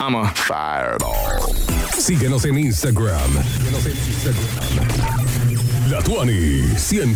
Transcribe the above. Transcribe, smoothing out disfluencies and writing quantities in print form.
I'm a fireball. Síguenos en Instagram. La Tuani 100.3